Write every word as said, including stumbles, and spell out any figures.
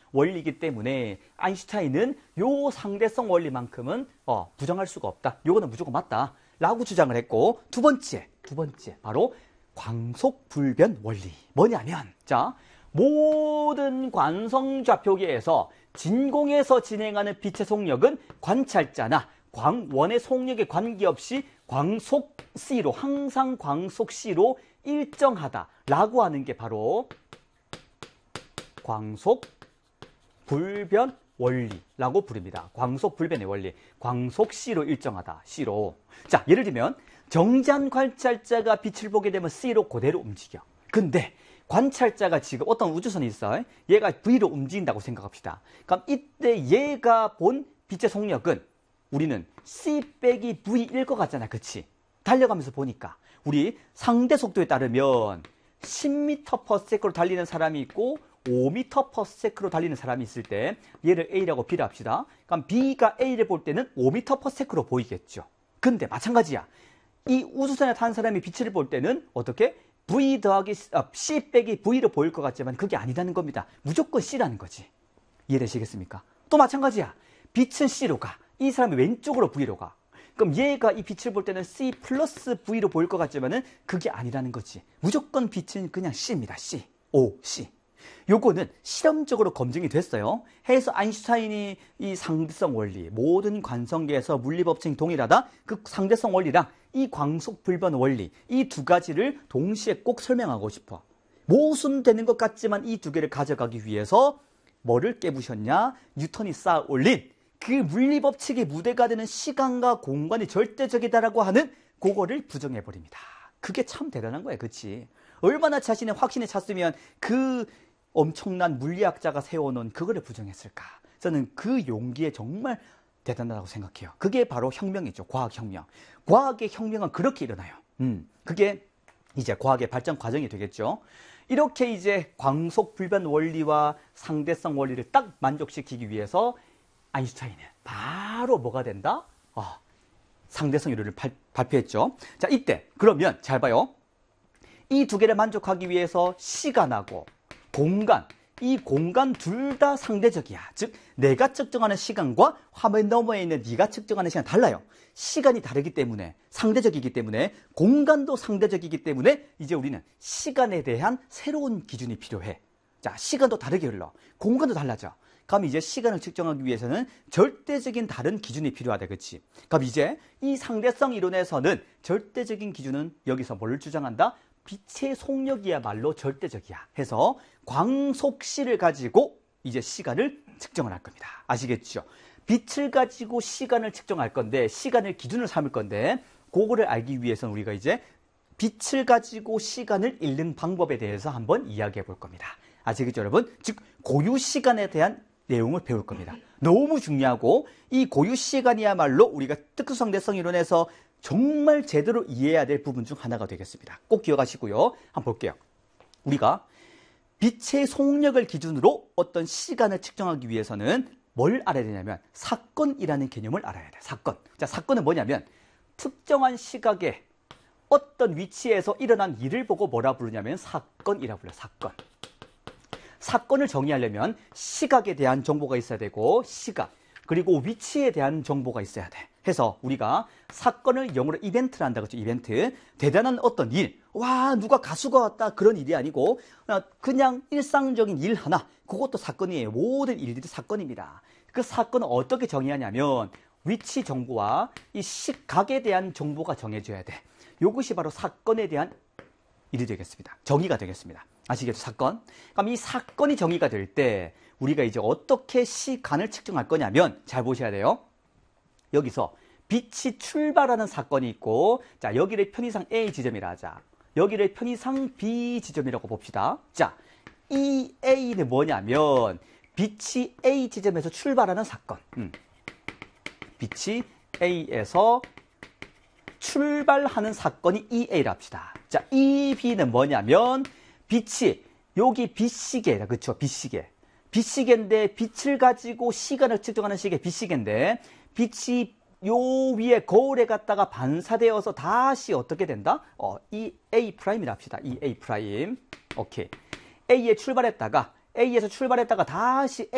원리이기 때문에 아인슈타인은 요 상대성 원리만큼은 어, 부정할 수가 없다. 요거는 무조건 맞다. 라고 주장을 했고, 두 번째, 두 번째, 바로 광속불변 원리. 뭐냐면, 자, 모든 관성좌표계에서 진공에서 진행하는 빛의 속력은 관찰자나 광원의 속력에 관계없이 광속 C로, 항상 광속 C로 일정하다라고 하는 게 바로 광속 불변 원리라고 부릅니다. 광속 불변의 원리. 광속 C로 일정하다. C로. 자, 예를 들면 정지한 관찰자가 빛을 보게 되면 C로 그대로 움직여. 근데 관찰자가 지금 어떤 우주선이 있어요. 얘가 V로 움직인다고 생각합시다. 그럼 이때 얘가 본 빛의 속력은 우리는 C 빼기 V일 것 같잖아. 그치? 달려가면서 보니까 우리 상대 속도에 따르면 십 미터 퍼 세컨드로 달리는 사람이 있고 오 미터 퍼 세컨드로 달리는 사람이 있을 때 얘를 A라고 B를 합시다. 그럼 B가 A를 볼 때는 오 미터 퍼 세컨드로 보이겠죠. 근데 마찬가지야. 이 우주선에 탄 사람이 빛을 볼 때는 어떻게? V 더하기 C 빼기 V로 보일 것 같지만 그게 아니라는 겁니다. 무조건 C라는 거지. 이해되시겠습니까? 또 마찬가지야. 빛은 C로 가. 이 사람이 왼쪽으로 V로 가. 그럼 얘가 이 빛을 볼 때는 C 플러스 V로 보일 것 같지만은 그게 아니라는 거지. 무조건 빛은 그냥 C입니다. C. O, C. 요거는 실험적으로 검증이 됐어요. 해서 아인슈타인이 이 상대성 원리, 모든 관성계에서 물리법칙이 동일하다. 그 상대성 원리랑 이 광속불변 원리, 이 두 가지를 동시에 꼭 설명하고 싶어. 모순되는 것 같지만 이 두 개를 가져가기 위해서 뭐를 깨부셨냐? 뉴턴이 쌓아 올린 그 물리법칙의 무대가 되는 시간과 공간이 절대적이다라고 하는 그거를 부정해버립니다. 그게 참 대단한 거야. 그치? 얼마나 자신의 확신에 찼으면 그 엄청난 물리학자가 세워놓은 그거를 부정했을까? 저는 그 용기에 정말 대단하다고 생각해요. 그게 바로 혁명이죠. 과학혁명. 과학의 혁명은 그렇게 일어나요. 음, 그게 이제 과학의 발전 과정이 되겠죠. 이렇게 이제 광속불변 원리와 상대성 원리를 딱 만족시키기 위해서 아인슈타인은 바로 뭐가 된다? 어, 상대성 이론을 발, 발표했죠. 자, 이때 그러면 잘 봐요. 이 두 개를 만족하기 위해서 시간하고 공간, 이 공간 둘 다 상대적이야. 즉 내가 측정하는 시간과 화면 너머에 있는 네가 측정하는 시간 달라요. 시간이 다르기 때문에, 상대적이기 때문에, 공간도 상대적이기 때문에 이제 우리는 시간에 대한 새로운 기준이 필요해. 자, 시간도 다르게 흘러. 공간도 달라져. 그럼 이제 시간을 측정하기 위해서는 절대적인 다른 기준이 필요하다. 그치? 그럼 이제 이 상대성 이론에서는 절대적인 기준은 여기서 뭘 주장한다? 빛의 속력이야말로 절대적이야 해서 광속시를 가지고 이제 시간을 측정을 할 겁니다. 아시겠죠? 빛을 가지고 시간을 측정할 건데, 시간을 기준을 삼을 건데, 그거를 알기 위해서는 우리가 이제 빛을 가지고 시간을 읽는 방법에 대해서 한번 이야기해 볼 겁니다. 아시겠죠, 여러분? 즉 고유 시간에 대한 내용을 배울 겁니다. 너무 중요하고, 이 고유 시간이야말로 우리가 특수상대성 이론에서 정말 제대로 이해해야 될 부분 중 하나가 되겠습니다. 꼭 기억하시고요. 한번 볼게요. 우리가 빛의 속력을 기준으로 어떤 시간을 측정하기 위해서는 뭘 알아야 되냐면 사건이라는 개념을 알아야 돼. 사건. 자, 사건은 뭐냐면 특정한 시각에 어떤 위치에서 일어난 일을 보고 뭐라 부르냐면 사건이라 불러요. 사건. 사건을 정의하려면 시각에 대한 정보가 있어야 되고, 시각, 그리고 위치에 대한 정보가 있어야 돼. 해서 우리가 사건을 영어로 이벤트를 한다고 했죠. 이벤트. 대단한 어떤 일. 와, 누가 가수가 왔다. 그런 일이 아니고 그냥 일상적인 일 하나. 그것도 사건이에요. 모든 일들이 사건입니다. 그 사건을 어떻게 정의하냐면 위치 정보와 이 시각에 대한 정보가 정해져야 돼. 이것이 바로 사건에 대한 일이 되겠습니다. 정의가 되겠습니다. 아시겠죠? 사건. 그럼 이 사건이 정의가 될 때 우리가 이제 어떻게 시간을 측정할 거냐면 잘 보셔야 돼요. 여기서 빛이 출발하는 사건이 있고, 자, 여기를 편의상 A 지점이라 하자. 여기를 편의상 B 지점이라고 봅시다. 자, 이 A는 뭐냐면 빛이 A 지점에서 출발하는 사건. 음. 빛이 A에서 출발하는 사건이 이 A라 합시다. 자, 이 B는 뭐냐면 빛이 여기 빛시계다. 그렇죠? 빛시계. 빛시계인데 빛을 가지고 시간을 측정하는 시계 빛시계인데 빛이 요 위에 거울에 갔다가 반사되어서 다시 어떻게 된다? 어, 이 A 프라임이라 합시다. 이 A 프라임. 오케이. A에 출발했다가 A에서 출발했다가 다시